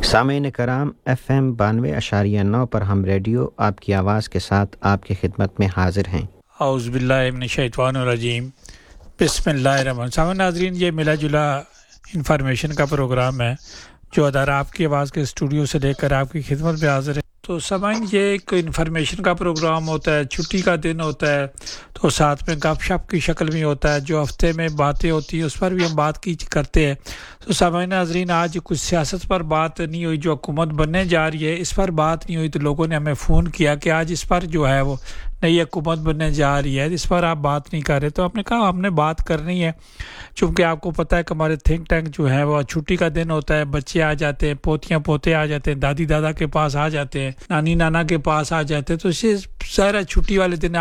سامعین کرام FM 92.9 پر ہم ریڈیو آپ کی آواز کے ساتھ آپ کی خدمت میں حاضر ہیں۔ اعوذ باللہ من الشیطان الرجیم، بسم اللہ الرحمن الرحیم۔ سامعین ناظرین، یہ ملا جلا انفارمیشن کا پروگرام ہے جو ادارہ آپ کی آواز کے اسٹوڈیو سے لے کر آپ کی خدمت میں حاضر ہے۔ تو سامعین، یہ ایک انفارمیشن کا پروگرام ہوتا ہے، چھٹی کا دن ہوتا ہے تو ساتھ میں گپ شپ کی شکل میں ہوتا ہے، جو ہفتے میں باتیں ہوتی ہیں اس پر بھی ہم بات کرتے ہیں۔ تو سامعین ناظرین، آج کچھ سیاست پر بات نہیں ہوئی، جو حکومت بننے جا رہی ہے اس پر بات نہیں ہوئی، تو لوگوں نے ہمیں فون کیا کہ آج اس پر جو ہے وہ نئی حکومت بننے جا رہی ہے، اس پر آپ بات نہیں کر رہے۔ تو ہم نے کہا ہم نے بات کرنی ہے، چونکہ آپ کو پتہ ہے کہ ہمارے تھنک ٹینک جو ہے وہ چھٹی کا دن ہوتا ہے، بچے آ جاتے ہیں، پوتیاں پوتے آ جاتے ہیں، دادی دادا کے پاس آ جاتے ہیں، نانی نانا کے پاس آ جاتے ہیں۔ تو اس سے ظاہر چھٹی والے دن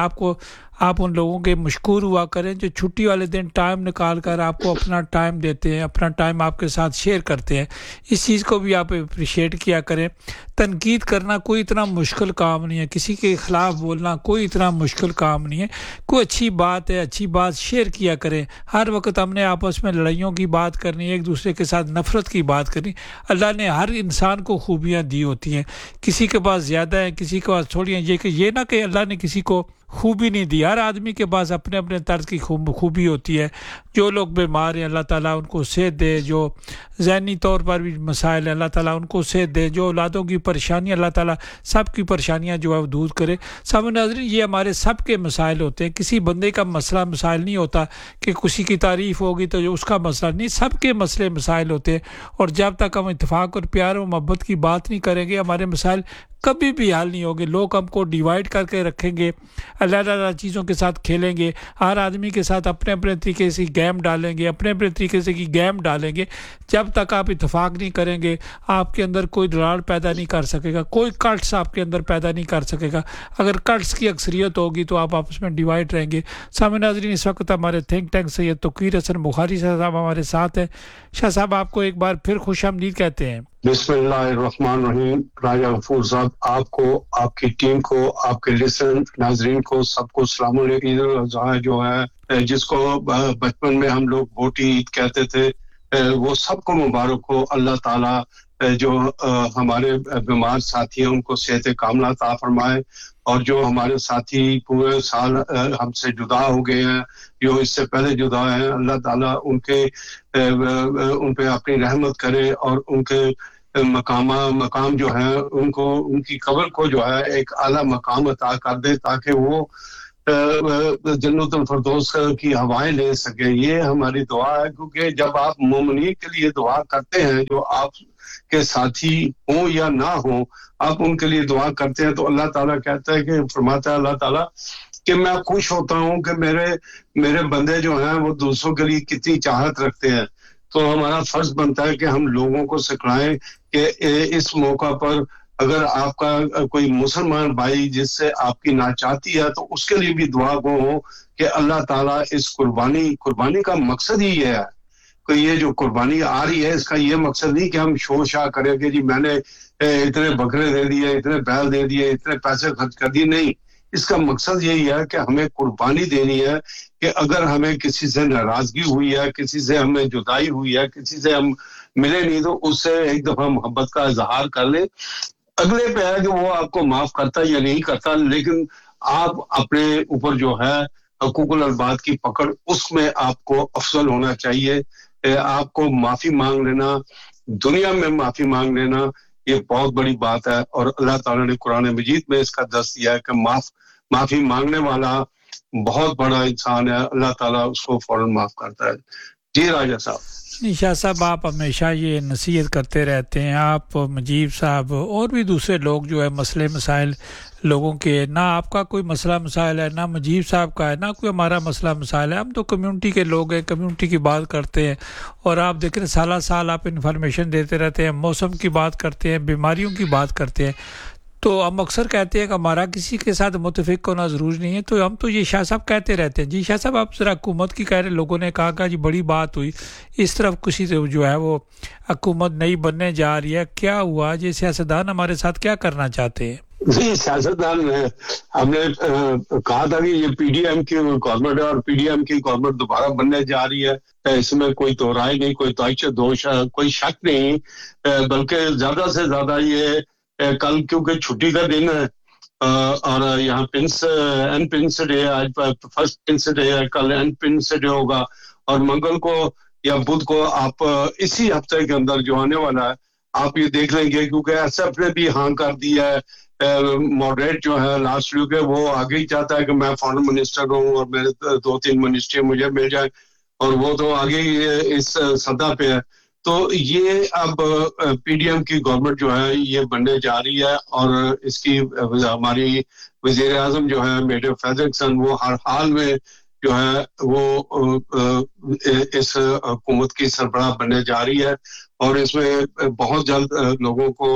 آپ ان لوگوں کے مشکور ہوا کریں جو چھٹی والے دن ٹائم نکال کر آپ کو اپنا ٹائم دیتے ہیں، اپنا ٹائم آپ کے ساتھ شیئر کرتے ہیں۔ اس چیز کو بھی آپ اپریشیٹ کیا کریں۔ تنقید کرنا کوئی اتنا مشکل کام نہیں ہے، کسی کے خلاف بولنا کوئی اتنا مشکل کام نہیں ہے، کوئی اچھی بات ہے، اچھی بات شیئر کیا کریں۔ ہر وقت ہم نے آپس میں لڑائیوں کی بات کرنی، ایک دوسرے کے ساتھ نفرت کی بات کرنی۔ اللہ نے ہر انسان کو خوبیاں دی ہوتی ہیں، کسی کے پاس زیادہ ہیں، کسی کے پاس تھوڑی ہیں۔ یہ نہ کہ اللہ نے کسی کو خوبی نہیں دی، ہر آدمی کے پاس اپنے اپنے طرز کی خوبی ہوتی ہے۔ جو لوگ بیمار ہیں اللہ تعالیٰ ان کو صحت دے، جو ذہنی طور پر بھی مسائل ہیں اللہ تعالیٰ ان کو صحت دے، جو اولادوں کی پریشانی اللہ تعالیٰ سب کی پریشانیاں جو ہے وہ دور کرے۔ سامعین ناظرین، یہ ہمارے سب کے مسائل ہوتے ہیں، کسی بندے کا مسئلہ مسائل نہیں ہوتا کہ کسی کی تعریف ہوگی تو اس کا مسئلہ نہیں، سب کے مسئلے مسائل ہوتے ہیں۔ اور جب تک ہم اتفاق اور پیار و محبت کی بات نہیں کریں گے ہمارے مسائل کبھی بھی حل نہیں ہوگے۔ لوگ ہم کو ڈیوائیڈ کر کے رکھیں گے، اللہ چیزوں کے ساتھ کھیلیں گے، ہر آدمی کے ساتھ اپنے اپنے طریقے سے گیم ڈالیں گے، اپنے اپنے طریقے سے کی گیم ڈالیں گے۔ جب تک آپ اتفاق نہیں کریں گے آپ کے اندر کوئی دراڑ پیدا نہیں کر سکے گا، کوئی کلٹس آپ کے اندر پیدا نہیں کر سکے گا۔ اگر کلٹس کی اکثریت ہوگی تو آپ آپس میں ڈیوائیڈ رہیں گے۔ سامعین ناظرین، اس وقت ہمارے تھنک ٹینک سید توقیر حسن بخاری صاحب ہمارے ساتھ ہیں۔ شاہ صاحب، آپ کو ایک بار پھر خوش آمدید کہتے ہیں۔ بسم اللہ الرحمن الرحیم۔ راجہ غفور صاحب، آپ کو، آپ کی ٹیم کو، آپ کے لسن ناظرین کو سب کو السلام علیکم۔ عید الاضحیٰ جو ہے جس کو بچپن میں ہم لوگ بوٹی عید کہتے تھے، وہ سب کو مبارک ہو۔ اللہ تعالیٰ جو ہمارے بیمار ساتھی ہیں ان کو صحت کاملہ عطا فرمائے، اور جو ہمارے ساتھی پورے سال ہم سے جدا ہو گئے ہیں، جو اس سے پہلے جدا ہیں، اللہ تعالیٰ ان پہ اپنی رحمت کرے اور ان کے مقام جو ہے ان کی قبر کو جو ہے ایک اعلیٰ مقام عطا کر دے، تاکہ وہ جنت الفردوس کی ہوائیں لے سکے۔ یہ ہماری دعا ہے، کیونکہ جب آپ مومنین کے لیے دعا کرتے ہیں، جو آپ کے ساتھی ہوں یا نہ ہوں، آپ ان کے لیے دعا کرتے ہیں تو اللہ تعالیٰ کہتا ہے کہ فرماتا ہے اللہ تعالیٰ کہ میں خوش ہوتا ہوں کہ میرے بندے جو ہیں وہ دوسروں کے لیے کتنی چاہت رکھتے ہیں۔ تو ہمارا فرض بنتا ہے کہ ہم لوگوں کو سکھلائیں کہ اس موقع پر اگر آپ کا کوئی مسلمان بھائی جس سے آپ کی ناچاتی ہے تو اس کے لیے بھی دعا گو ہو کہ اللہ تعالیٰ اس قربانی کا مقصد ہی یہ ہے کہ یہ جو قربانی آ رہی ہے اس کا یہ مقصد نہیں کہ ہم شور شاہ کریں کہ جی میں نے اتنے بکرے دے دیے، اتنے بیل دے دیے، اتنے پیسے خرچ کر دیے۔ نہیں، اس کا مقصد یہی ہے کہ ہمیں قربانی دینی ہے کہ اگر ہمیں کسی سے ناراضگی ہوئی ہے، کسی سے ہمیں جدائی ہوئی ہے، کسی سے ہم ملے نہیں، تو اس سے ایک دفعہ محبت کا اظہار کر لیں۔ اگلے پہ ہے کہ وہ آپ کو معاف کرتا یا نہیں کرتا، لیکن آپ اپنے اوپر جو ہے حقوق العباد کی پکڑ، اس میں آپ کو افضل ہونا چاہیے۔ آپ کو معافی مانگ لینا، دنیا میں معافی مانگ لینا، یہ بہت بڑی بات ہے، اور اللہ تعالیٰ نے قرآن مجید میں اس کا درس دیا ہے کہ معافی مانگنے والا بہت بڑا انسان ہے، اللہ تعالیٰ اس کو فوراً معاف کرتا ہے۔ جی راجہ صاحب۔ شاہ صاحب، آپ ہمیشہ یہ نصیحت کرتے رہتے ہیں، آپ مجیب صاحب اور بھی دوسرے لوگ جو ہے مسئلے مسائل لوگوں کے، نہ آپ کا کوئی مسئلہ مسائل ہے، نہ مجیب صاحب کا ہے، نہ کوئی ہمارا مسئلہ مسائل ہے، ہم تو کمیونٹی کے لوگ ہیں، کمیونٹی کی بات کرتے ہیں۔ اور آپ دیکھ رہے سالہ سال آپ انفارمیشن دیتے رہتے ہیں، موسم کی بات کرتے ہیں، بیماریوں کی بات کرتے ہیں۔ تو ہم اکثر کہتے ہیں کہ ہمارا کسی کے ساتھ متفق ہونا ضروری نہیں ہے، تو ہم تو یہ شاہ صاحب کہتے رہتے ہیں۔ جی شاہ صاحب، آپ ذرا حکومت کی کہہ رہے، لوگوں نے کہا کہ جی بڑی بات ہوئی، اس طرف کسی سے جو ہے وہ حکومت نئی بننے جا رہی ہے، کیا ہوا؟ یہ سیاستدان ہمارے ساتھ کیا کرنا چاہتے ہیں؟ जी, सियासतदान हमने कहा था कि ये पीडीएम की गवर्नमेंट है और पीडीएम की गवर्नमेंट दोबारा बनने जा रही है, इसमें कोई दो राय नहीं, कोई दोष कोई शक नहीं, बल्कि ज्यादा से ज्यादा ये कल क्योंकि छुट्टी का दिन है और यहाँ पिंस डे, आज फर्स्ट पिंस डे है, कल एन पिंस डे होगा और मंगल को या बुध को आप इसी हफ्ते के अंदर जो आने वाला है आप ये देख लेंगे, क्योंकि एसएफ ने भी हाँ कर दिया है। मॉडरेट जो है लास्ट वीक है वो आगे ही चाहता है कि मैं फॉरेन मिनिस्टर हूँ और मेरे 2-3 मिनिस्ट्री मुझे मिल जाए, और वो तो आगे ही इस सदा पे है। तो ये अब पीडीएम की गवर्नमेंट जो है ये बनने जा रही है और इसकी हमारी वजीर आजम जो है मेजर फैजल वो हर हाल में जो है वो इस हुकूमत की सरबराह बनने जा रही है और इसमें बहुत जल्द लोगों को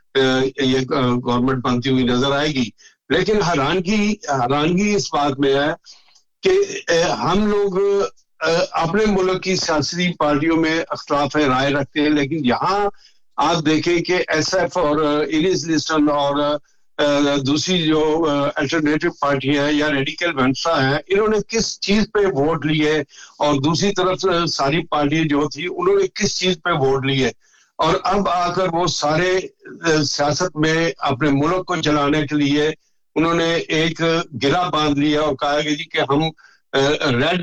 ये गवर्नमेंट बनती हुई नजर आएगी। लेकिन हैरानगी इस बात में है कि हम लोग अपने मुल्क की सियासी पार्टियों में अख्तिलाफ राय रखते हैं, लेकिन यहाँ आप देखें कि एसएफ और इलिस लिस्टन और दूसरी जो अल्टरनेटिव पार्टी है या रेडिकल वेंट्रा है, इन्होंने किस चीज पे वोट लिए और दूसरी तरफ सारी पार्टी जो थी उन्होंने किस चीज पे वोट लिए, और अब आकर वो सारे सियासत में अपने मुल्क को चलाने के लिए उन्होंने एक गिरा बांध लिया और कहा कि हम रेड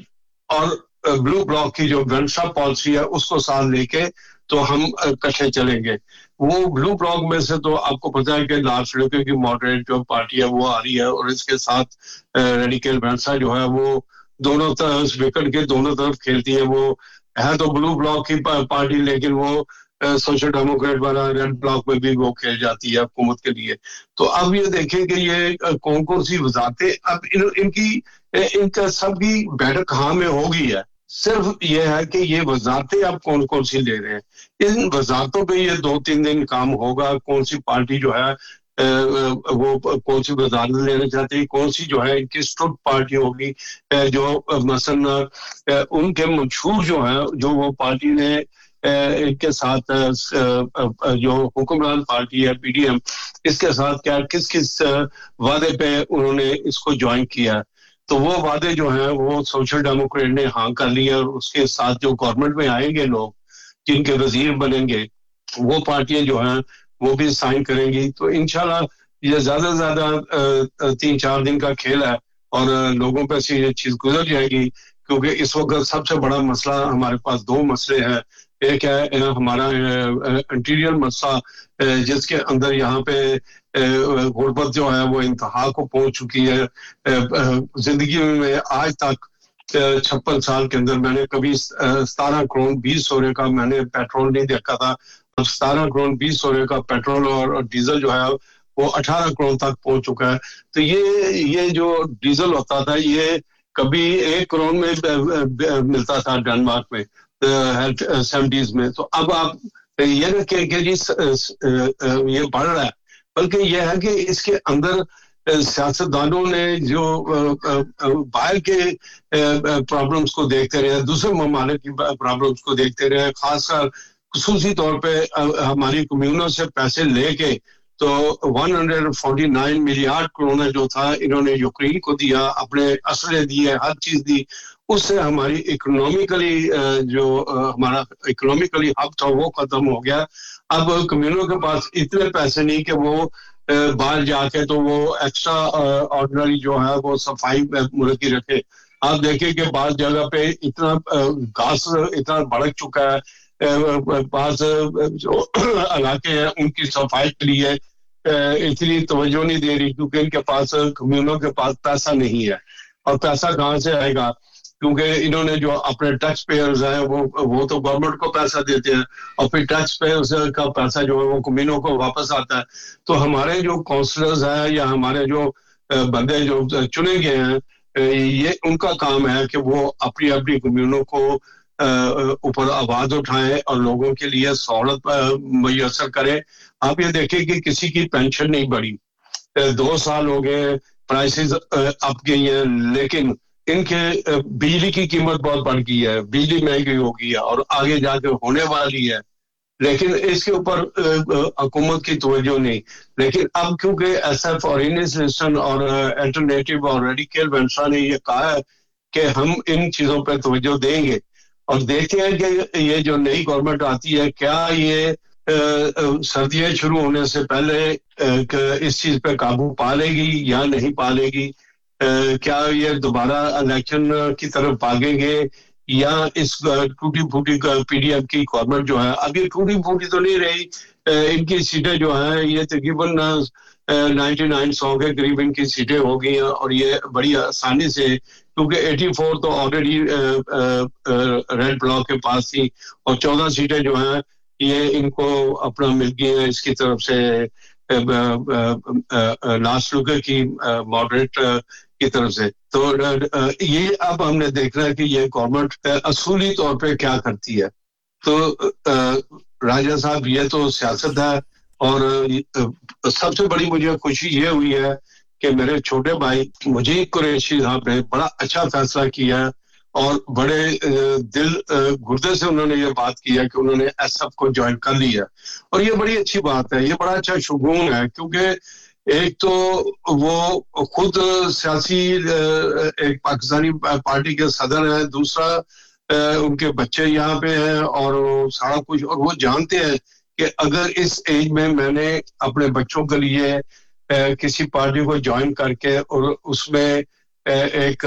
और ब्लू ब्लॉक की जो वेंट्रा पॉलिसी है उसको साथ लेके तो हम कट्ठे चलेंगे। वो ब्लू ब्लॉक में से तो आपको पता है कि लास्ट वीक की मॉडरेट जो पार्टी है वो आ रही है और इसके साथ रेडिकल वेंट्रा जो है वो दोनों तरफ विकेट के दोनों तरफ खेलती है। वो है तो ब्लू ब्लॉक की पार्टी, लेकिन वो सोशल डेमोक्रेट वाला रेड ब्लॉक में भी वो खेल जाती है हुकूमत के लिए। तो अब ये देखें कि ये कौन कौन सी वजारतें अब इनका सबकी बैठक कहाँ में होगी है, सिर्फ ये है कि ये वजारतें अब कौन कौन सी ले रहे हैं, इन वजारतों पे ये 2-3 दिन काम होगा। कौन सी पार्टी जो है वो कौन सी वजारत लेना चाहती है, कौन सी जो है इनकी स्टूड पार्टी होगी, जो मसलन उनके मशहूर जो है जो वो पार्टी ने इनके साथ जो हुक्मरान पार्टी है पीडीएम, इसके साथ क्या किस किस वादे पे उन्होंने इसको ज्वाइन किया। तो वो वादे जो हैं वो सोशल डेमोक्रेट ने हाँ कर लिया और उसके साथ जो गवर्नमेंट में आएंगे लोग जिनके वजीर बनेंगे वो पार्टियां जो हैं वो भी साइन करेंगी। तो इंशाल्लाह ये ज्यादा से ज्यादा 3-4 दिन का खेल है और लोगों पर से ये चीज गुजर जाएगी, क्योंकि इस वक्त सबसे बड़ा मसला हमारे पास 2 मसले हैं। एक है हमारा इंटीरियर मसला जिसके अंदर यहाँ पे गुर्बत जो है वो इंतहा को पहुंच चुकी है। जिंदगी में आज तक 56 साल के अंदर मैंने कभी 17 करोड़ 20 सौ का मैंने पेट्रोल नहीं देखा था। अब 17 करोड़ 20 सौ का पेट्रोल और डीजल जो है वो 18 करोड़ तक पहुंच चुका है। तो ये जो डीजल होता था ये कभी 1 करोड़ में मिलता था डेनमार्क में 70s में। तो अब आप ये न कि ये बढ़ रहा है, बल्कि यह है कि इसके अंदर सियासतदानों ने जो बाहर के प्रॉब्लम्स को देखते रहे, दूसरे ममालिक की प्रॉब्लम्स को देखते रहे, खासकर खुसूसी तौर पे हमारी कम्युनों से पैसे लेके तो 149 मिलियन करोड़ जो था इन्होंने यूक्रेन को दिया, अपने असले दिए, हर चीज दी। उससे हमारी इकोनॉमिकली जो हमारा इकोनॉमिकली हब था वो खत्म हो गया। अब कम्युनों के पास इतने पैसे नहीं कि वो बाहर जाके तो वो एक्स्ट्रा ऑर्डिनरी जो है वो सफाई मुल्क की रखे। आप देखें कि बाहर जगह पे इतना घास इतना बढ़ चुका है, पास जो इलाके हैं उनकी सफाई के लिए इतनी तवज्जो नहीं दे रही, क्योंकि इनके पास कम्युनों के पास पैसा नहीं है। और पैसा कहाँ से आएगा, क्योंकि इन्होंने जो अपने टैक्स पेयर्स हैं वो तो गवर्नमेंट को पैसा देते हैं और फिर टैक्स पेयर्स का पैसा जो है वो कम्युनों को वापस आता है। तो हमारे जो काउंसलर्स हैं या हमारे जो बंदे जो चुने गए हैं ये उनका काम है कि वो अपनी अपनी कम्युनों को ऊपर आवाज उठाएं और लोगों के लिए सहूलत मुयस्सर करें। आप ये देखें कि किसी की पेंशन नहीं बढ़ी, 2 साल हो गए, प्राइसेस अप गई हैं, लेकिन इनके बिजली की कीमत बहुत बढ़ गई है, बिजली महंगी हो गई है और आगे जाके होने वाली है। لیکن اس کے اوپر حکومت کی توجہ نہیں. لیکن اب کیونکہ ایس ایف اور انسٹن اور الٹرنیٹو اور ریڈیکل وینسا نے یہ کہا ہے کہ ہم ان چیزوں پہ توجہ دیں گے اور دیکھتے ہیں کہ یہ جو نئی گورنمنٹ آتی ہے کیا یہ سردیاں شروع ہونے سے پہلے اس چیز پہ قابو پا لے گی یا نہیں پا لے گی, کیا یہ دوبارہ الیکشن کی طرف بھاگیں گے یا اس ٹوٹی پھوٹی پی ڈی ایم کی گورنمنٹ جو ہے, اب یہ ٹوٹی پھوٹی تو نہیں رہی, ان کی سیٹیں جو ہیں یہ تقریباً 99-100 کے قریب ان کی سیٹیں ہو گئی ہیں اور یہ بڑی آسانی سے, کیونکہ 84 تو آلریڈی ریڈ بلاک کے پاس تھی اور 14 سیٹیں جو ہیں یہ ان کو اپنا مل گئی ہیں اس کی طرف سے لاسٹ لوکر کی ماڈریٹ کی طرف سے. تو یہ اب ہم نے دیکھنا ہے کہ یہ گورنمنٹ اصولی طور پہ کیا کرتی ہے. تو راجہ صاحب یہ تو سیاست ہے اور سب سے بڑی مجھے خوشی یہ ہوئی ہے کہ میرے چھوٹے بھائی مجید قریشی صاحب نے بڑا اچھا فیصلہ کیا ہے اور بڑے دل گردے سے انہوں نے یہ بات کی ہے کہ انہوں نے ایس ایف کو جوائن کر لیا اور یہ بڑی اچھی بات ہے, یہ بڑا اچھا شگون ہے کیونکہ ایک تو وہ خود سیاسی ایک پاکستانی پارٹی کے صدر ہیں, دوسرا ان کے بچے یہاں پہ ہیں اور سارا کچھ, اور وہ جانتے ہیں کہ اگر اس ایج میں نے اپنے بچوں کے لیے کسی پارٹی کو جوائن کر کے اور اس میں ایک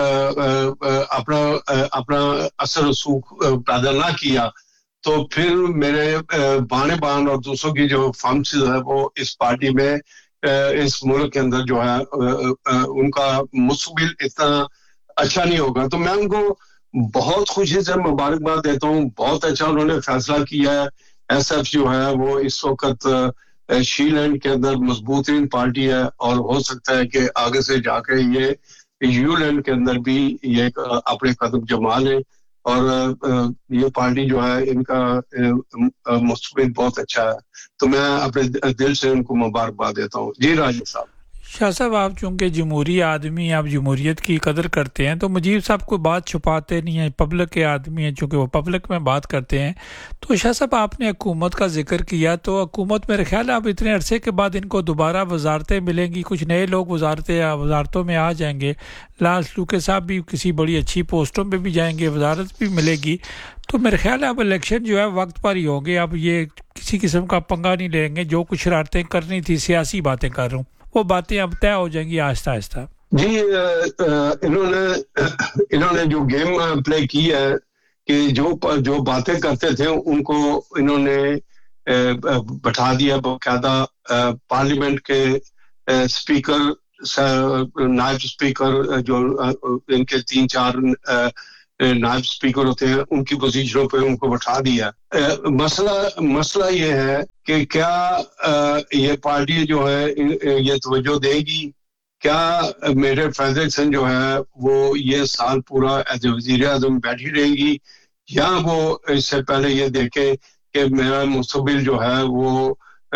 اپنا اثر رسوخ پیدا نہ کیا تو پھر میرے بان اور دوسروں کی جو فارمسز ہے وہ اس پارٹی میں اس ملک کے اندر جو ہے ان کا مستقبل اتنا اچھا نہیں ہوگا. تو میں ان کو بہت خوشی سے مبارکباد دیتا ہوں, بہت اچھا انہوں نے فیصلہ کیا ہے. ایس ایف جو ہے وہ اس وقت شی لینڈ کے اندر مضبوط ترین پارٹی ہے اور ہو سکتا ہے کہ آگے سے جا کے یہ یو لینڈ کے اندر بھی یہ اپنے قدم جما لیں اور یہ پارٹی جو ہے ان کا مستقبل بہت اچھا ہے. تو میں اپنے دل سے ان کو مبارکباد دیتا ہوں. جی راجہ صاحب. شاہ صاحب آپ چونکہ جمہوری آدمی, آپ جمہوریت کی قدر کرتے ہیں, تو مجیب صاحب کوئی بات چھپاتے نہیں ہیں, پبلک کے آدمی ہیں, چونکہ وہ پبلک میں بات کرتے ہیں. تو شاہ صاحب آپ نے حکومت کا ذکر کیا, تو حکومت میرے خیال ہے اب اتنے عرصے کے بعد ان کو دوبارہ وزارتیں ملیں گی, کچھ نئے لوگ وزارتوں میں آ جائیں گے. لاسٹ لوکے صاحب بھی کسی بڑی اچھی پوسٹوں پہ بھی جائیں گے, وزارت بھی ملے گی. تو میرے خیال ہے اب الیکشن جو ہے وقت پر ہی ہوں گے. اب یہ کسی قسم کا پنگا نہیں لیں گے, جو کچھ شرارتیں کرنی تھی, سیاسی باتیں کر رہا ہوں, وہ باتیں اب طے ہو جائیں گی آہستہ آہستہ. جی انہوں نے جو گیم پلے کی ہے کہ جو باتیں کرتے تھے ان کو انہوں نے بٹھا دیا باقاعدہ پارلیمنٹ کے اسپیکر, نائب اسپیکر, جو ان کے 3-4 نائب اسپیکر ہوتے ہیں ان کی پوزیشنوں پہ ان کو بٹھا دیا. مسئلہ یہ ہے کہ کیا یہ پارٹی جو ہے یہ توجہ دے گی, کیا میرے فیڈرکسن جو ہے وہ یہ سال پورا ایز وزیر اعظم بیٹھی رہے گی, یا وہ اس سے پہلے یہ دیکھیں کہ میرا مستقبل جو ہے وہ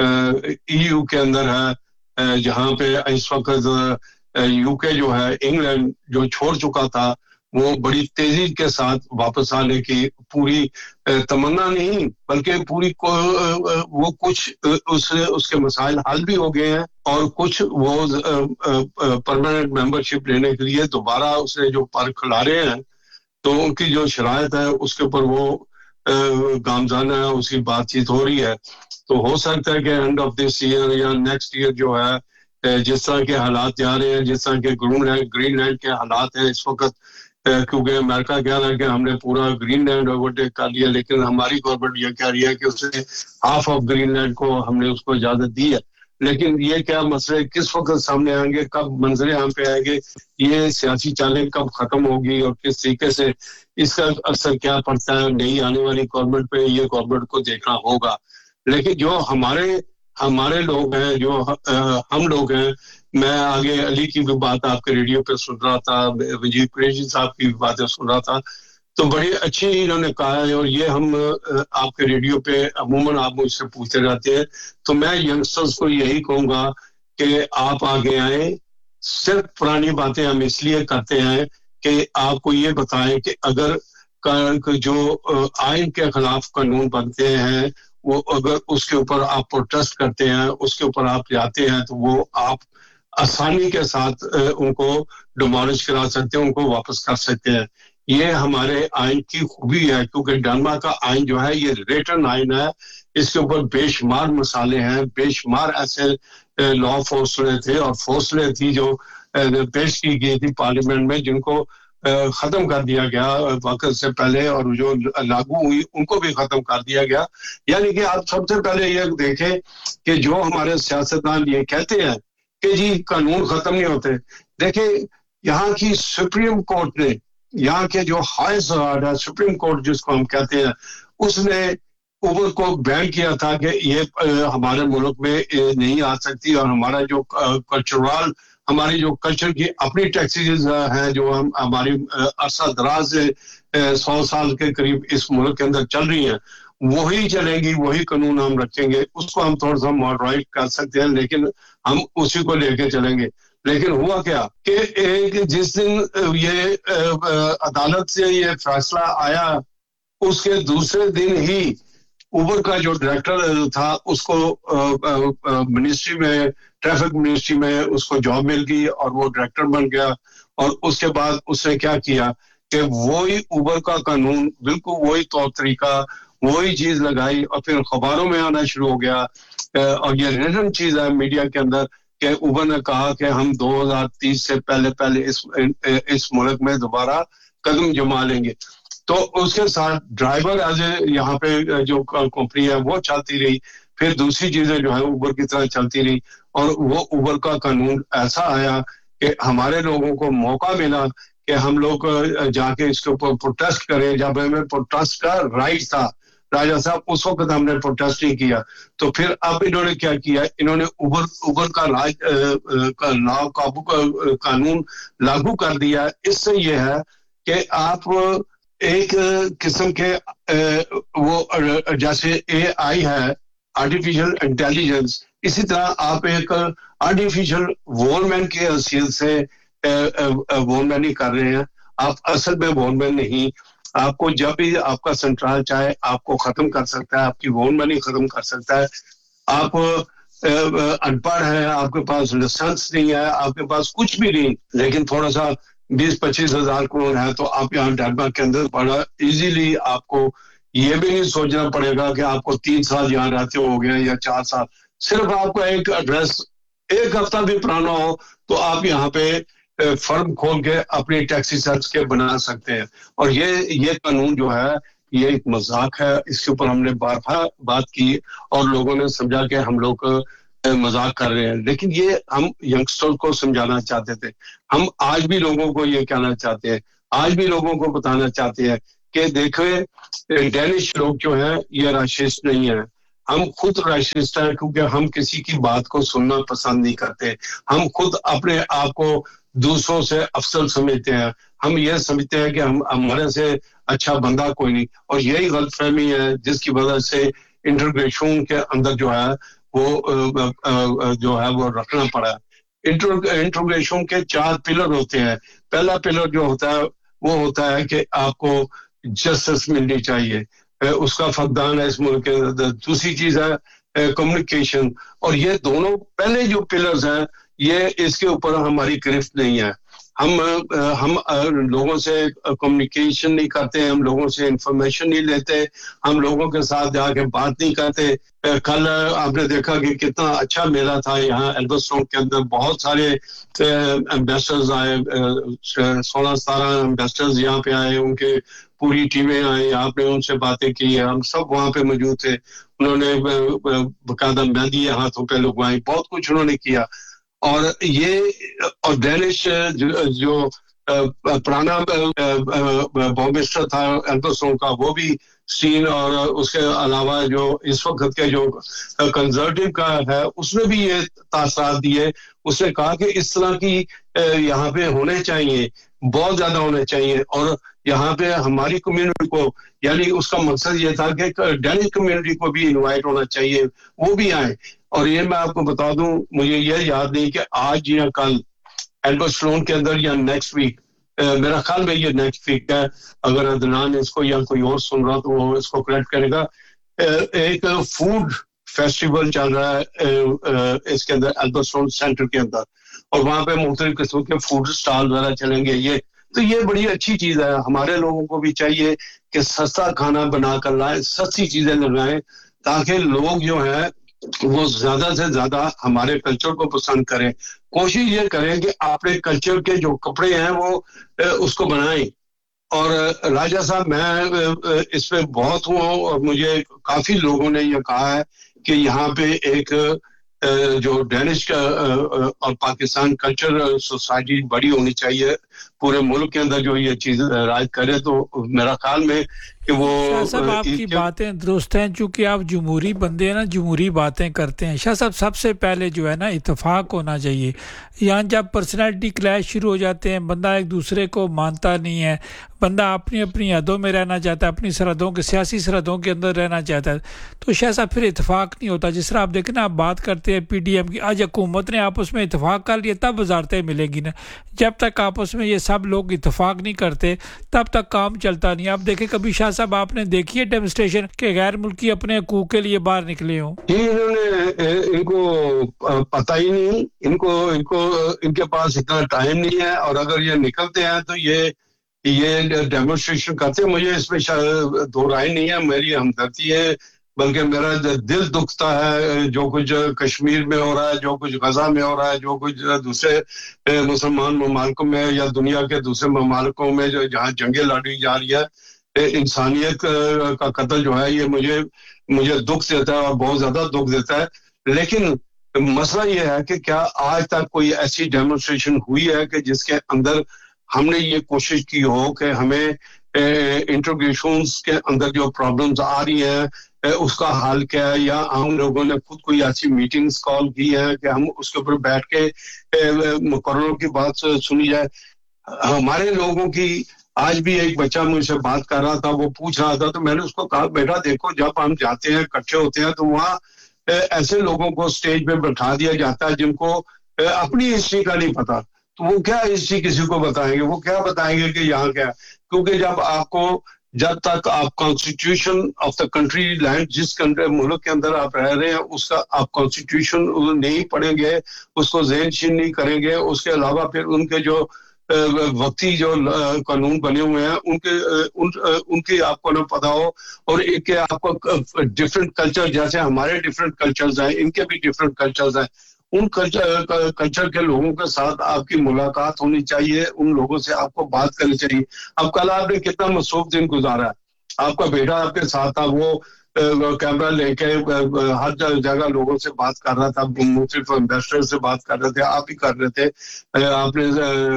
EU کے اندر ہے, جہاں پہ اس وقت UK جو ہے انگلینڈ جو چھوڑ چکا تھا وہ بڑی تیزی کے ساتھ واپس آنے کی پوری تمنا نہیں بلکہ پوری وہ کچھ اس کے مسائل حل بھی ہو گئے ہیں اور کچھ وہ پرماننٹ ممبرشپ لینے کے لیے دوبارہ اس نے جو پر کھلا رہے ہیں, تو ان کی جو شرائط ہے اس کے اوپر وہ گامزانہ ہے, اس کی بات چیت ہو رہی ہے. تو ہو سکتا ہے کہ اینڈ آف دس ایئر یا نیکسٹ ایئر جو ہے جس طرح کے حالات جا رہے ہیں, جس طرح کے گرین لینڈ کے حالات ہیں اس وقت, کیونکہ امریکہ کہہ رہا ہے کہ ہم نے پورا گرین لینڈ اوورٹیک کر لیا, لیکن ہماری گورنمنٹ یہ کہہ رہی ہے کہ اس نے ہاف آف گرین لینڈ کو ہم نے اس کو اجازت دی ہے. لیکن یہ کیا مسئلے کس وقت سامنے آئیں گے, کب منظر عام پہ آئیں گے, یہ سیاسی چالیں کب ختم ہوگی اور کس طریقے سے اس کا اثر کیا پڑتا ہے نئی آنے والی گورنمنٹ پہ, یہ گورنمنٹ کو دیکھنا ہوگا. لیکن جو ہمارے لوگ ہیں, جو ہم لوگ ہیں, میں آگے علی کی بھی بات آپ کے ریڈیو پہ سن رہا تھا, وجید قریشی صاحب کی بھی باتیں سن رہا تھا, تو بڑی اچھی انہوں نے کہا ہے اور یہ ہم آپ کے ریڈیو پہ عموماً آپ مجھ سے پوچھتے رہتے ہیں. تو میں ینگسٹرز کو یہی کہوں گا کہ آپ آگے آئیں. صرف پرانی باتیں ہم اس لیے کرتے ہیں کہ آپ کو یہ بتائیں کہ اگر جو آئین کے خلاف قانون بنتے ہیں وہ اگر اس کے اوپر آپ پروٹیسٹ کرتے ہیں, اس کے اوپر آپ جاتے ہیں, تو وہ آپ آسانی کے ساتھ ان کو ڈیمالش کرا سکتے ہیں, ان کو واپس کر سکتے ہیں. یہ ہمارے آئین کی خوبی ہے, کیونکہ ڈنمارک کا آئین جو ہے یہ ریٹن آئین ہے. اس کے اوپر بے شمار مسالے ہیں, بے شمار ایسے لا فورسلے تھے اور فورسلے تھی جو پیش کی گئی تھی پارلیمنٹ میں, جن کو ختم کر دیا گیا وقت سے پہلے, اور جو لاگو ہوئی ان کو بھی ختم کر دیا گیا. یعنی کہ آپ سب سے پہلے یہ دیکھیں کہ جو ہمارے سیاستدان یہ کہتے ہیں کہ جی قانون ختم نہیں ہوتے, دیکھیں یہاں کی سپریم کورٹ نے, یہاں کے جو ہائیسٹ اتھارٹی ہے سپریم کورٹ جس کو ہم کہتے ہیں, اس نے اوبر کو بین کیا تھا کہ یہ ہمارے ملک میں نہیں آ سکتی, اور ہمارا جو کلچرل, ہماری جو کلچر کی اپنی ٹیکسیز ہیں جو ہم ہماری عرصہ دراز سے 100 سال کے قریب اس ملک کے اندر چل رہی ہیں, وہی چلیں گی, وہی قانون ہم رکھیں گے. اس کو ہم تھوڑا سا ماڈرائٹ کر سکتے ہیں, لیکن ہم اسی کو لے کے چلیں گے. لیکن ہوا کیا کہ ایک جس دن یہ عدالت سے یہ فیصلہ آیا, اس کے دوسرے دن ہی اوبر کا جو ڈائریکٹر تھا اس کو منسٹری میں, ٹریفک منسٹری میں اس کو جاب مل گئی اور وہ ڈائریکٹر بن گیا. اور اس کے بعد اس نے کیا کیا کہ وہی اوبر کا قانون, بالکل وہی طور طریقہ, وہی چیز لگائی, اور پھر اخباروں میں آنا شروع ہو گیا. اور یہ ریٹن چیز ہے میڈیا کے اندر کہ اوبر نے کہا کہ ہم 2030 سے پہلے اس ملک میں دوبارہ قدم جما لیں گے. تو اس کے ساتھ ڈرائیور ایز اے یہاں پہ جو کمپنی ہے وہ چلتی رہی, پھر دوسری چیزیں جو ہے اوبر کی طرح چلتی رہی, اور وہ اوبر کا قانون ایسا آیا کہ ہمارے لوگوں کو موقع ملا کہ ہم لوگ جا کے اس کے اوپر پروٹیسٹ کریں. جب ہمیں پروٹیسٹ کا رائٹ تھا راجہ صاحب, اس وقت ہم نے پروٹیسٹ نہیں کیا. تو پھر اب انہوں نے کیا کیا, انہوں نے اوبر کا قانون لاگو کر دیا. اس سے یہ ہے کہ آپ ایک قسم کے وہ جیسے اے آئی ہے آرٹیفیشل انٹیلیجنس, اسی طرح آپ ایک آرٹیفیشل وولمین کی حیثیت سے وولمینی کر رہے ہیں. آپ اصل میں وولمین نہیں. آپ کو جب بھی آپ کا سنٹرال چاہے آپ کو ختم کر سکتا ہے, آپ کی وولمینی ختم کر سکتا ہے. آپ ان پڑھ ہیں, آپ کے پاس لائسنس نہیں ہے, آپ کے پاس کچھ بھی نہیں, لیکن تھوڑا سا 20-25 ہزار کروڑ ہے, تو آپ یہاں ڈنمارک کے اندر بڑا ایزیلی آپ کو یہ بھی نہیں سوچنا پڑے گا کہ آپ کو 3 سال یہاں رہتے ہو گئے یا 4 سال. صرف آپ کو ایک ایڈریس 1 ہفتہ بھی پرانا ہو تو آپ یہاں پہ فرم کھول کے اپنی ٹیکسی سرچ کے بنا سکتے ہیں. اور یہ قانون جو ہے یہ ایک مذاق ہے. اس کے اوپر ہم نے بارہا بات کی اور لوگوں نے سمجھا کہ ہم لوگ مذاق کر رہے ہیں, لیکن یہ ہم ینگسٹر کو سمجھانا چاہتے تھے. ہم آج بھی لوگوں کو یہ کہنا چاہتے ہیں, آج بھی لوگوں کو بتانا چاہتے ہیں کہ دیکھیں ڈینش لوگ جو ہیں یہ راشسٹ نہیں ہیں, ہم خود راشسٹ ہیں, کیونکہ ہم کسی کی بات کو سننا پسند نہیں کرتے. ہم خود اپنے آپ کو دوسروں سے افضل سمجھتے ہیں. ہم یہ سمجھتے ہیں کہ ہمارے سے اچھا بندہ کوئی نہیں, اور یہی غلط فہمی ہے جس کی وجہ سے انٹرگریشن کے اندر جو ہے وہ رکھنا پڑا. انٹرگریشن کے 4 پلر ہوتے ہیں. پہلا پلر جو ہوتا ہے وہ ہوتا ہے کہ آپ کو جسٹس ملنی چاہیے, اس کا فقدان ہے اس ملک کے اندر. دوسری چیز ہے کمیونیکیشن, اور یہ دونوں پہلے جو پلرز ہیں یہ اس کے اوپر ہماری گرفت نہیں ہے. ہم لوگوں سے کمیونیکیشن نہیں کرتے, ہم لوگوں سے انفارمیشن نہیں لیتے, ہم لوگوں کے ساتھ جا کے بات نہیں کرتے. کل آپ نے دیکھا کہ کتنا اچھا میلہ تھا یہاں ایلبسٹون کے اندر, بہت سارے ایمبیسڈرز آئے, 16-17 ایمبیسڈرز یہاں پہ آئے, ان کے پوری ٹیمیں آئی, آپ نے ان سے باتیں کی, ہم سب وہاں پہ موجود تھے. انہوں نے باقاعدہ مہندی ہاتھوں پہ لگوائی, بہت کچھ انہوں نے کیا. اور ڈینش جو پرانا ہوم منسٹر تھا ایلبسٹون کا وہ بھی سین, اور اس کے علاوہ جو اس وقت کے جو کنزرویٹو کا ہے اس نے بھی یہ تاثرات دیے. اس نے کہا کہ اس طرح کی یہاں پہ ہونے چاہیے, بہت زیادہ ہونے چاہیے, اور یہاں پہ ہماری کمیونٹی کو, یعنی اس کا مقصد یہ تھا کہ ڈینش کمیونٹی کو بھی انوائٹ ہونا چاہیے, وہ بھی آئے. اور یہ میں آپ کو بتا دوں, مجھے یہ یاد نہیں کہ آج یا کل ایلبسٹون کے اندر یا نیکسٹ ویک, میرا خیال میں یہ نیکسٹ ویک ہے, اگر عدنان اس کو یا کوئی اور سن رہا تو وہ اس کو کریکٹ کرے گا, ایک فوڈ فیسٹیول چل رہا ہے اس کے اندر البرٹون سینٹر کے اندر, اور وہاں پہ مختلف قسم کے فوڈ اسٹال وغیرہ چلیں گے. یہ بڑی اچھی چیز ہے. ہمارے لوگوں کو بھی چاہیے کہ سستا کھانا بنا کر لائیں, سستی چیزیں لگائیں, تاکہ لوگ جو ہیں وہ زیادہ سے زیادہ ہمارے کلچر کو پسند کریں. کوشش یہ کریں کہ اپنے کلچر کے جو کپڑے ہیں وہ اس کو بنائیں. اور راجہ صاحب میں اس پہ بہت ہوں, اور مجھے کافی لوگوں نے یہ کہا ہے کہ یہاں پہ ایک جو ڈینش کا اور پاکستان کلچر سوسائٹی بڑی ہونی چاہیے پورے ملک کے اندر جو یہ چیز رائج کرے. تو میرا خیال میں کہ وہ شاہ صاحب آپ کی باتیں درست ہیں, چونکہ آپ جمہوری بندے ہیں نا, جمہوری باتیں کرتے ہیں. شاہ صاحب سب سے پہلے جو ہے نا اتفاق ہونا چاہیے. یہاں جب پرسنالٹی کلیش شروع ہو جاتے ہیں, بندہ ایک دوسرے کو مانتا نہیں ہے, بندہ اپنی اپنی حدوں میں رہنا چاہتا ہے, اپنی سرحدوں کے سیاسی سرحدوں کے اندر رہنا چاہتا ہے, تو شاہ صاحب پھر اتفاق نہیں ہوتا. جس طرح آپ دیکھیں نا, آپ بات کرتے ہیں پی ڈی ایم کی, آج حکومت نے آپس میں اتفاق کر لیا تب وزارتیں ملیں گی نا. جب تک آپس میں یہ سب لوگ اتفاق نہیں کرتے تب تک کام چلتا نہیں. آپ دیکھیں کبھی شاہ صاحب آپ نے دیکھی ہے ڈیمونسٹریشن کہ غیر ملکی اپنے حقوق کے لیے باہر نکلے ہوں؟ انہوں نے ان کو پتہ ہی نہیں, ان کے پاس اتنا ٹائم نہیں ہے, اور اگر یہ نکلتے ہیں تو یہ ڈیمونسٹریشن کرتے ہیں. مجھے اس میں دو رائے نہیں ہے, میری ہمدردی ہے, بلکہ میرا دل دکھتا ہے جو کچھ کشمیر میں ہو رہا ہے, جو کچھ غزہ میں ہو رہا ہے, جو کچھ دوسرے مسلمان ممالکوں میں یا دنیا کے دوسرے ممالکوں میں جہاں جنگیں لڑی جا رہی ہے. انسانیت کا قتل جو ہے یہ مجھے دکھ دیتا ہے, اور بہت زیادہ دکھ دیتا ہے. لیکن مسئلہ یہ ہے کہ کیا آج تک کوئی ایسی ڈیمونسٹریشن ہوئی ہے کہ جس کے اندر ہم نے یہ کوشش کی ہو کہ ہمیں انٹروگیشنز کے اندر جو پرابلمز آ رہی ہیں اس کا حل کیا ہے, یا ہم لوگوں نے خود کوئی ایسی میٹنگز کال کی ہے کہ ہم اس کے اوپر بیٹھ کے مقرروں کی بات سنی جائے. ہمارے لوگوں کی آج بھی ایک بچہ مجھ سے بات کر رہا تھا, وہ پوچھ رہا تھا, تو میں نے اس کو کہا بیٹا دیکھو جب ہم جاتے ہیں اکٹھے ہوتے ہیں تو وہاں ایسے لوگوں کو سٹیج پہ بٹھا دیا جاتا ہے جن کو اپنی ہسٹری کا نہیں پتا. تو وہ کیا ہسٹری کسی کو بتائیں گے, وہ کیا بتائیں گے کہ یہاں کیا, کیونکہ جب تک آپ constitution of the country land جس ملک کے اندر آپ رہ رہے ہیں اس کا آپ کانسٹیٹیوشن نہیں پڑھیں گے, اس کو ذہن نشین نہیں کریں گے, اس کے علاوہ پھر ان کے جو وقتی جو قانون بنے ہوئے ہیں ان کی آپ کو نہ پتا ہو, اور ایک کہ آپ کو ڈفرینٹ کلچر, جیسے ہمارے ڈفرینٹ کلچرز ہیں, ان کے بھی ڈفرینٹ کلچرز ہیں, ان کلچر کے لوگوں کے ساتھ آپ کی ملاقات ہونی چاہیے, ان لوگوں سے آپ کو بات کرنی چاہیے. اب کل آپ نے کتنا مصروف دن گزارا ہے, آپ کا بیٹا آپ کے ساتھ تھا, وہ کیمرہ لے کے ہر جگہ لوگوں سے بات کر رہا تھا, مختلف امبیسڈر سے بات کر رہے تھے, آپ بھی کر رہے تھے. آپ نے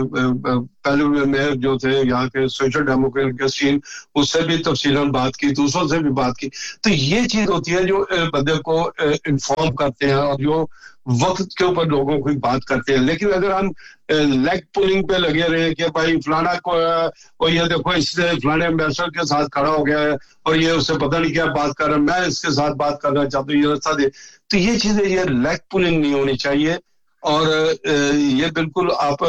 پہلے میں جو تھے یہاں کے سوشل ڈیموکریٹ کے سین, اس سے بھی تفصیلاً بات کی, دوسروں سے بھی بات کی. تو یہ چیز ہوتی ہے جو بندے کو انفارم کرتے ہیں اور جو وقت کے اوپر لوگوں کو بات کرتے ہیں. لیکن اگر ہم لیگ پولنگ پہ لگے رہے کہ بھائی فلانا کو, اور یہ دیکھو اس سے فلانے امبیسڈر کے ساتھ کھڑا ہو گیا ہے اور یہ اس سے پتہ نہیں کیا بات کر رہا ہے, میں اس کے ساتھ بات کرنا چاہتا ہوں, یہ رستہ دے, تو یہ چیزیں, یہ لیگ پولنگ نہیں ہونی چاہیے. اور یہ بالکل آپ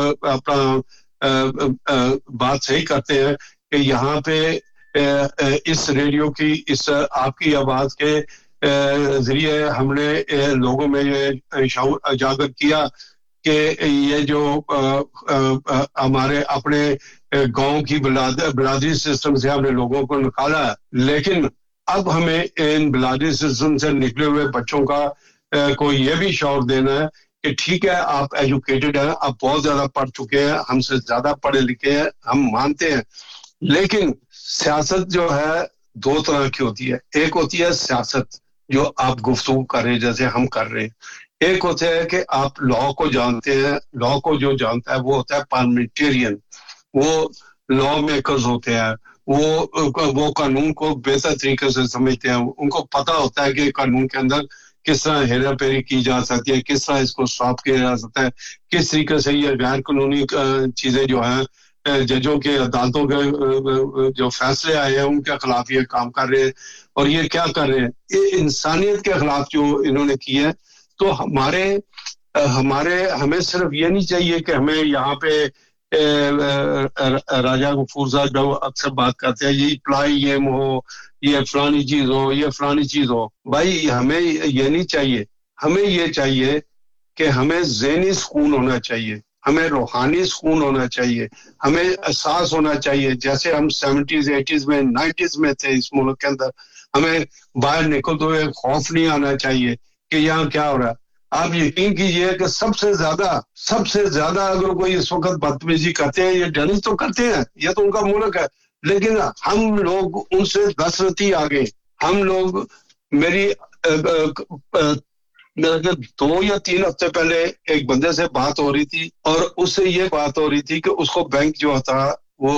اپنا بات صحیح کرتے ہیں کہ یہاں پہ اس ریڈیو کی, اس آپ کی آواز کے ذریعے ہم نے لوگوں میں یہ شعور اجاگر کیا کہ یہ جو ہمارے اپنے گاؤں کی بلادری سسٹم سے ہم نے لوگوں کو نکالا ہے, لیکن اب ہمیں ان بلادری سسٹم سے نکلے ہوئے بچوں کا کو یہ بھی شعور دینا ہے کہ ٹھیک ہے آپ ایجوکیٹڈ ہیں, آپ بہت زیادہ پڑھ چکے ہیں, ہم سے زیادہ پڑھے لکھے ہیں, ہم مانتے ہیں, لیکن سیاست جو ہے دو طرح کی ہوتی ہے. ایک ہوتی ہے سیاست جو آپ گفتگو کر رہے ہیں جیسے ہم کر رہے ہیں, ایک ہوتا ہے کہ آپ لا کو جانتے ہیں. لا کو جو جانتا ہے وہ ہوتا ہے پارلیمنٹیرین, وہ لا میکرز ہوتے ہیں, وہ قانون کو بہتر طریقے سے سمجھتے ہیں, ان کو پتہ ہوتا ہے کہ قانون کے اندر کس طرح ہیرا پھیری کی جا سکتی ہے, کس طرح اس کو اسٹاپ کیا جا سکتا ہے, کس طریقے سے یہ غیر قانونی چیزیں جو ہیں ججوں کے عدالتوں کے جو فیصلے آئے ہیں ان کے خلاف یہ کام کر رہے ہیں, اور یہ کیا کر رہے ہیں, یہ انسانیت کے خلاف جو انہوں نے کی ہے. تو ہمیں صرف یہ نہیں چاہیے کہ ہمیں یہاں پہ राजा गफूर जो अक्सर बात करते हैं ये प्लाई ये हो, ये फलानी चीज हो, ये फलानी चीज हो। भाई हमें ये नहीं चाहिए, हमें ये चाहिए कि हमें ज़हनी सुकून होना चाहिए, हमें रूहानी सुकून होना चाहिए, हमें एहसास होना चाहिए जैसे हम 70s 80s में 90s में थे इस मुल्क के अंदर। हमें बाहर निकलते हुए खौफ नहीं आना चाहिए कि यहाँ क्या हो रहा है। आप यकीन कीजिए कि सबसे ज्यादा अगर कोई इस वक्त बदतमीजी करते हैं, ये डैनिश तो करते हैं, ये तो उनका मुल्क है, लेकिन हम लोग उनसे 10 रत्ती आगे। हम लोग मेरे 2 या 3 हफ्ते पहले एक बंदे से बात हो रही थी और उससे ये बात हो रही थी कि उसको बैंक जो था वो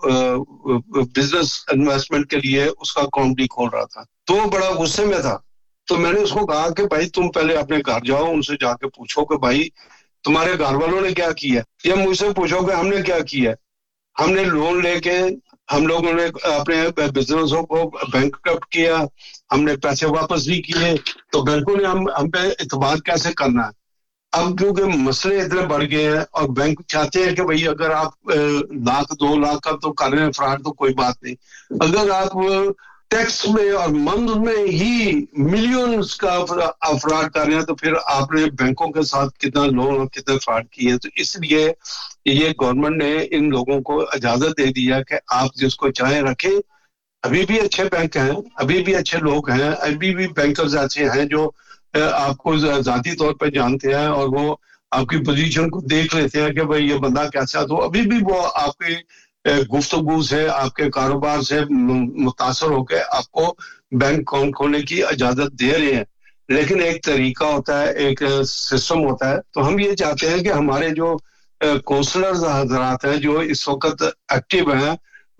बिजनेस इन्वेस्टमेंट के लिए उसका अकाउंट भी खोल रहा था, तो वो बड़ा गुस्से में था। तो मैंने उसको कहा कि भाई तुम पहले अपने घर जाओ, उनसे जाके पूछो कि भाई तुम्हारे घर वालों ने क्या किया, या मुझसे पूछो कि हमने क्या किया। हमने लोन लेके हम लोगों ने अपने बिजनेसों को बैंकक्रप्ट किया, हमने पैसे वापस भी किए, तो बैंकों ने हम पे एतबार कैसे करना है। अब क्योंकि मसले इतने बढ़ गए हैं और बैंक चाहते हैं कि भाई अगर आप लाख 2 लाख का तो कर रहे हैं फ्रॉड तो कोई बात नहीं, अगर आप टैक्स में और मंथ में ही मिलियंस का फ्रॉड कर रहे हैं तो फिर आपने बैंकों के साथ कितना लोन और कितना फ्रॉड किए। तो इसलिए ये गवर्नमेंट ने इन लोगों को इजाजत दे दिया कि आप जिसको चाहे रखें। अभी भी अच्छे बैंक हैं, अभी भी अच्छे लोग हैं, अभी भी बैंकर्स ऐसे हैं जो आपको जाती तौर पर जानते हैं और वो आपकी पोजीशन को देख लेते हैं कि भाई ये बंदा कैसा, तो अभी भी वो आपकी गुफ्तगू से आपके कारोबार से मुतासर होकर आपको बैंक अकाउंट खोलने की इजाजत दे रहे हैं। लेकिन एक तरीका होता है, एक सिस्टम होता है। तो हम ये चाहते हैं कि हमारे जो काउंसलर्स हजरात हैं जो इस वक्त एक्टिव हैं,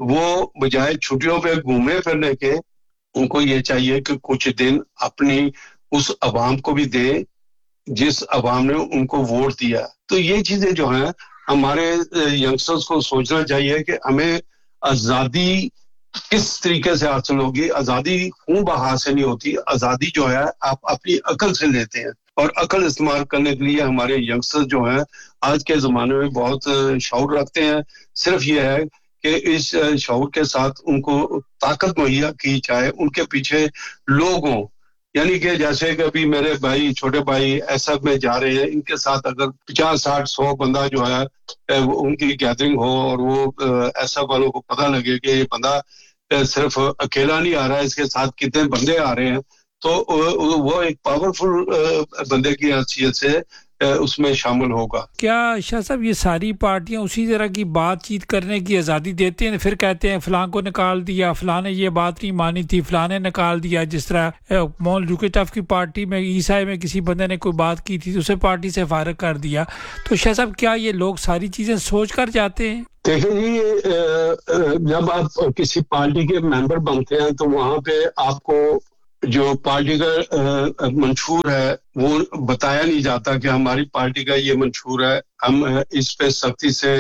वो बजाय छुट्टियों पे घूमने फिरने के उनको ये चाहिए कि कुछ दिन अपनी उस अवाम को भी दे जिस अवाम ने उनको वोट दिया। तो ये चीजें जो हैं हमारे यंगस्टर्स को सोचना चाहिए कि हमें आज़ादी किस तरीके से हासिल होगी। आज़ादी खून बहा से नहीं होती, आज़ादी जो है आप अपनी अकल से लेते हैं और अकल इस्तेमाल करने के लिए हमारे यंगस्टर्स जो हैं आज के ज़माने में बहुत शऊर रखते हैं। सिर्फ ये है कि इस शऊर के साथ उनको ताकत मुहैया की जाए, उनके पीछे लोग हों। यानी कि जैसे कि अभी मेरे भाई छोटे भाई ऐसा में जा रहे हैं, इनके साथ अगर 50 60 100 बंदा जो है उनकी गैदरिंग हो और वो ऐसा वालों को पता लगे कि ये बंदा सिर्फ अकेला नहीं आ रहा है, इसके साथ कितने बंदे आ रहे हैं, तो वो एक पावरफुल बंदे की हैसियत से उसमें शामिल होगा। क्या शाह साहब ये सारी पार्टियां उसी तरह की बातचीत करने की आज़ादी देते हैं, फिर कहते हैं फलां को निकाल दिया, फलां ने ये बात नहीं मानी थी, फलां ने निकाल दिया। जिस तरह मौल यूकेटफ की पार्टी में ईसाई में किसी बंदे ने कोई बात की थी तो उसे पार्टी से फारिग कर दिया। तो शाह साहब क्या ये लोग सारी चीज़ें सोच कर जाते हैं? देखिए जी, जब आप किसी पार्टी के मेंबर बनते हैं तो वहाँ पे आपको जो पार्टी का मंशूर है वो बताया नहीं जाता कि हमारी पार्टी का ये मंशूर है, हम इस पे सख्ती से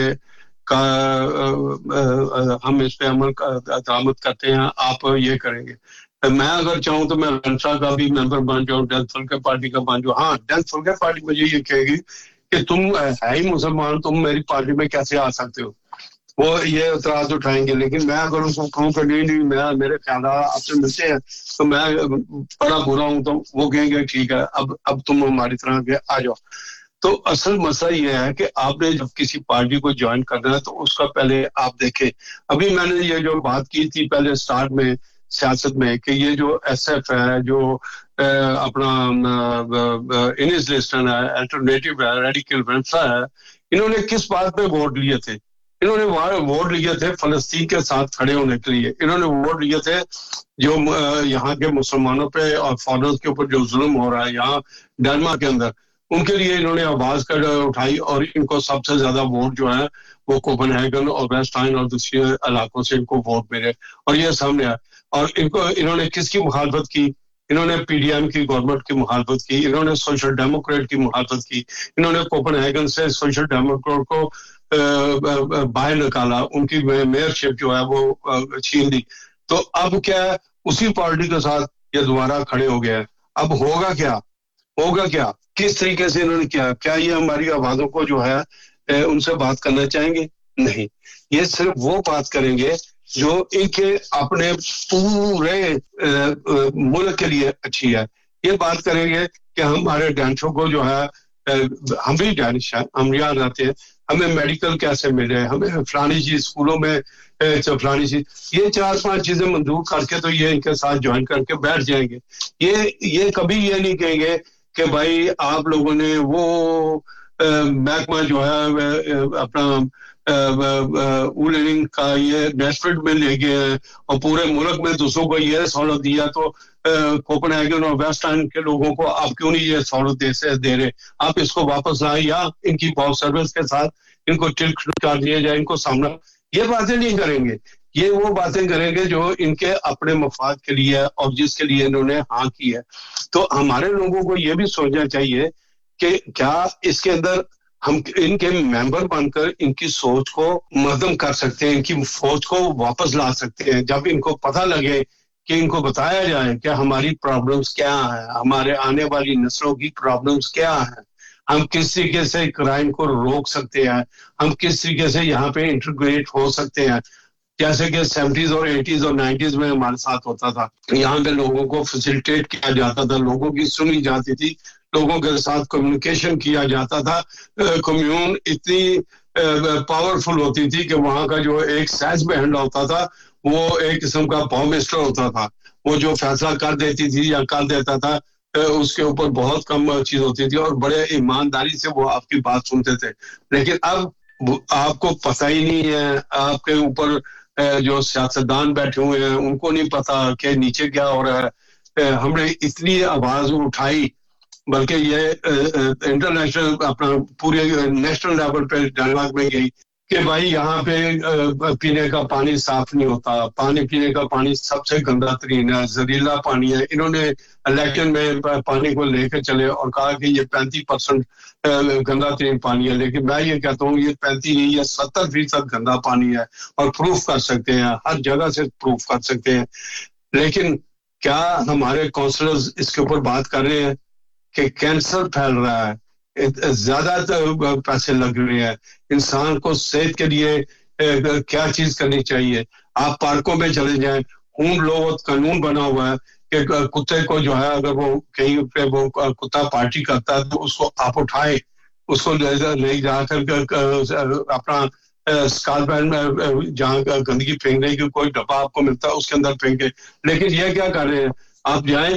हम इस पे अमल दरामद करते हैं, आप ये करेंगे। मैं अगर चाहूँ तो मैं रंसा का भी मेंबर बन जाऊँ, डेथ फुल्के पार्टी का बन जाऊँ। हाँ, डेथ फुल्के पार्टी मुझे ये कहेगी कि तुम है ही मुसलमान, तुम मेरी पार्टी में कैसे आ सकते हो, वो ये एतराज उठाएंगे। लेकिन मैं अगर उनको कहूँ कि नहीं मैं मेरे ख्याल आपसे मिलते हैं तो मैं बड़ा बुरा हूँ, तो वो कहेंगे ठीक है अब तुम हमारी तरह के आ जाओ। तो असल मसला ये है कि आपने जब किसी पार्टी को ज्वाइन करना है तो उसका पहले आप देखें। अभी मैंने ये जो बात की थी पहले स्टार्ट में सियासत में कि ये जो SF है, जो अपना इनिस्लेशन है, अल्टरनेटिव है, रेडिकल वेंसा है, इन्होंने किस बात पे वोट लिए थे? इन्होंने वोट लिए थे फलस्तीन के साथ खड़े होने के लिए। इन्होंने वोट लिए थे जो यहाँ के मुसलमानों पे और फॉरेनर्स के ऊपर जो जुल्म हो रहा है यहाँ डेनमार्क के अंदर, उनके लिए इन्होंने आवाज कर उठाई और इनको सबसे ज्यादा वोट जो है वो कोपेनहेगन और वेस्ट आइन और दूसरे इलाकों से इनको वोट मिले और ये सामने आया। और इन्होंने किसकी मुखालफत की? इन्होंने PDM की गवर्नमेंट की मुखालफत की, इन्होंने सोशल डेमोक्रेट की मुखालफत की, इन्होंने कोपेनहेगन से सोशल डेमोक्रेट को बाहर निकाला, उनकी मेयरशिप जो है वो छीन ली। तो अब क्या है, उसी पार्टी के साथ ये दोबारा खड़े हो गया है। अब होगा क्या किस तरीके से इन्होंने किया? क्या ये हमारी आवाजों को जो है उनसे बात करना चाहेंगे? نہیں, یہ صرف وہ بات کریں گے جو ان کے اپنے پورے ملک کے لیے اچھی ہے. یہ بات کریں گے کہ ہمارے ڈانچوں کو جو ہے, ہم بھی ڈانش ہیں, ہم یہاں رہتے ہیں, ہمیں میڈیکل کیسے ملے, ہمیں فلانی چیز اسکولوں میں فلانی چیز, یہ 4-5 چیزیں منظور کر کے تو یہ ان کے ساتھ جوائن کر کے بیٹھ جائیں گے. یہ کبھی یہ نہیں کہیں گے کہ بھائی آپ لوگوں نے وہ محکمہ جو ہے اپنا اولنگ کا یہ نیشنل میں لے گئے ہیں اور پورے ملک میں دوسروں کو یہ سہولت دیا, تو کوپن ہیگن اور ویسٹ اینڈ کے لوگوں کو آپ کیوں نہیں یہ سہولت دے رہے, آپ اس کو واپس لائیں یا ان کی پاور سروس کے ساتھ ان کو ٹلک کر دیا جائے, ان کو سامنا. یہ باتیں نہیں کریں گے, یہ وہ باتیں کریں گے جو ان کے اپنے مفاد کے لیے اور جس کے لیے انہوں نے ہاں کی ہے. تو ہمارے لوگوں کو یہ بھی سوچنا چاہیے کہ کیا اس کے اندر ہم ان کے ممبر بن کر ان کی سوچ کو مدم کر سکتے ہیں, ان کی فوج کو واپس لا سکتے ہیں, جب ان کو پتہ لگے کہ ان کو بتایا جائے کہ ہماری پرابلمز کیا ہیں, ہمارے آنے والی نسلوں کی پرابلمز کیا ہیں, ہم کس طریقے سے کرائم کو روک سکتے ہیں, ہم کس طریقے سے یہاں پہ انٹیگریٹ ہو سکتے ہیں. جیسے کہ 70s اور 80s اور 90s میں ہمارے ساتھ ہوتا تھا, یہاں پہ لوگوں کو فیسیلیٹیٹ کیا جاتا تھا, لوگوں کی سنی جاتی تھی, لوگوں کے ساتھ کمیونیکیشن کیا جاتا تھا. کمیون اتنی پاورفل ہوتی تھی کہ وہاں کا جو ایک سیز بہنڈ ہوتا تھا وہ ایک قسم کا پراؤم منسٹر ہوتا تھا, وہ جو فیصلہ کر دیتی تھی یا کر دیتا تھا اس کے اوپر بہت کم چیز ہوتی تھی اور بڑے ایمانداری سے وہ آپ کی بات سنتے تھے. لیکن اب آپ کو پتہ ہی نہیں ہے, آپ کے اوپر جو سیاستدان بیٹھے ہوئے ہیں ان کو نہیں پتا کہ نیچے کیا ہو رہا ہے. ہم نے اتنی آواز اٹھائی, بلکہ یہ انٹرنیشنل اپنا پورے نیشنل لیول پہ ڈائیلاگ میں گئی کہ بھائی یہاں پہ پینے کا پانی صاف نہیں ہوتا, پانی پینے کا پانی سب سے گندا ترین ہے, زہریلا پانی ہے. انہوں نے الیکشن میں پانی کو لے کے چلے اور کہا کہ یہ 35% گندا ترین پانی ہے, لیکن میں یہ کہتا ہوں یہ 35 نہیں, یہ 70% گندا پانی ہے اور پروف کر سکتے ہیں, ہر جگہ سے پروف کر سکتے ہیں. لیکن کیا ہمارے کونسلرز اس کے اوپر بات کر رہے ہیں کہ کینسر پھیل رہا ہے, زیادہ پیسے لگ رہے ہیں, انسان کو صحت کے لیے کیا چیز کرنی چاہیے. آپ پارکوں میں چلے جائیں, خون لو قانون بنا ہوا ہے کہ کتے کو جو ہے اگر وہ کہیں پہ وہ کتا پارٹی کرتا ہے تو اس کو آپ اٹھائیں, اس کو لے جا کر اپنا اسکارپین میں جہاں گندگی پھینکنے کی کوئی ڈبہ آپ کو ملتا ہے اس کے اندر پھینکے. لیکن یہ کیا کر رہے ہیں, آپ جائیں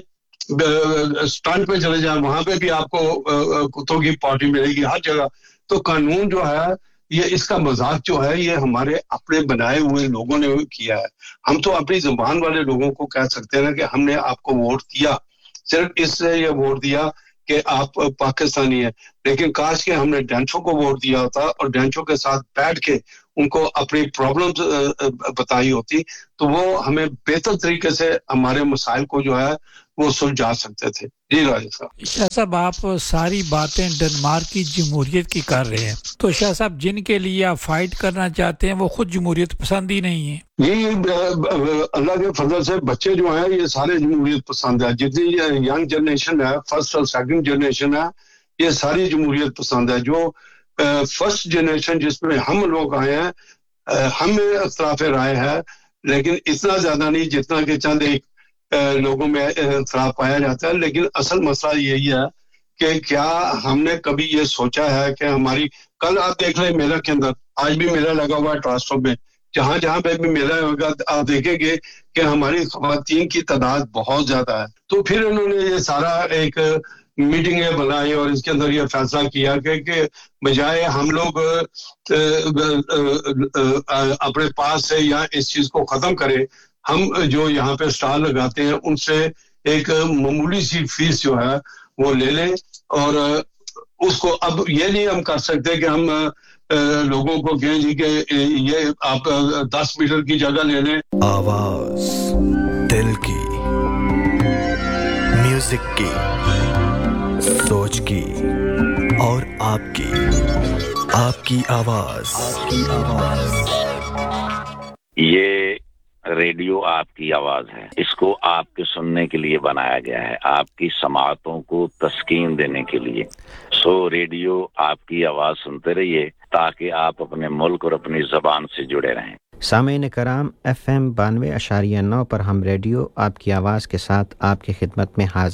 اسٹینڈ پہ چلے جائیں, وہاں پہ بھی آپ کو کتوں کی پارٹی ملے گی ہر جگہ. تو قانون جو ہے یہ اس کا مذاق جو ہے یہ ہمارے اپنے بنائے ہوئے لوگوں نے کیا ہے. ہم تو اپنی زبان والے لوگوں کو کہہ سکتے ہیں کہ ہم نے آپ کو ووٹ دیا, صرف اس سے یہ ووٹ دیا کہ آپ پاکستانی ہیں, لیکن کاش کہ ہم نے ڈینچوں کو ووٹ دیا ہوتا اور ڈینچوں کے ساتھ بیٹھ کے ان کو اپنی پرابلمز بتائی ہوتی تو وہ ہمیں بہتر طریقے سے ہمارے مسائل کو جو ہے وہ سلجھا سکتے تھے. جی راجہ صاحب. شاہ صاحب آپ ساری باتیں ڈنمارک کی جمہوریت کی کر رہے ہیں, تو شاہ صاحب جن کے لیے آپ فائٹ کرنا چاہتے ہیں وہ خود جمہوریت پسند ہی نہیں ہے. یہ اللہ کے فضل سے بچے جو ہیں یہ سارے جمہوریت پسند ہے, جتنی ینگ جنریشن ہے, فرسٹ اور سیکنڈ جنریشن ہے, یہ ساری جمہوریت پسند ہے. جو فرسٹ جنریشن جس میں ہم لوگ آئے ہیں, ہمیں اختلاف رائے ہے لیکن اتنا زیادہ نہیں جتنا کہ چند ایک لوگوں میں اختلاف پایا جاتا ہے. لیکن اصل مسئلہ یہی ہے کہ کیا ہم نے کبھی یہ سوچا ہے کہ ہماری, کل آپ دیکھ لیں میلہ کے اندر, آج بھی میلہ لگا ہوا ہے ٹرانسفر میں, جہاں جہاں پہ بھی میلہ ہوگا آپ دیکھیں گے کہ ہماری خواتین کی تعداد بہت زیادہ ہے. تو پھر انہوں نے یہ سارا ایک میٹنگیں بنائی اور اس کے اندر یہ فیصلہ کیا کہ بجائے ہم لوگ اپنے پاس سے یا اس چیز کو ختم کریں, ہم جو یہاں پہ اسٹال لگاتے ہیں ان سے ایک معمولی سی فیس جو ہے وہ لے لیں, اور اس کو اب یہ نہیں ہم کر سکتے کہ ہم لوگوں کو کہیں جی کہ یہ آپ 10 میٹر کی جگہ لے لیں. آواز دل کی, میوزک کی, سوچ کی اور آپ کی آواز. یہ ریڈیو آپ کی آواز ہے, اس کو آپ کے سننے کے لیے بنایا گیا ہے, آپ کی سماعتوں کو تسکین دینے کے لیے. سو ریڈیو آپ کی آواز سنتے رہیے تاکہ آپ اپنے ملک اور اپنی زبان سے جڑے رہیں۔ سامعین کرام، FM 92.9 پر ہم ریڈیو آپ کی آواز کے ساتھ آپ کی خدمت میں حاضر